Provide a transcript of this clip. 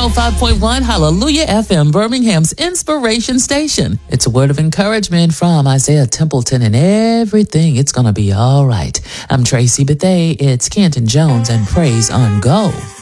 105.1 Hallelujah FM, Birmingham's inspiration station. It's a word of encouragement from Isaiah Templeton, and everything, it's going to be all right. I'm Tracy Bethea. It's Canton Jones and Praise on Go.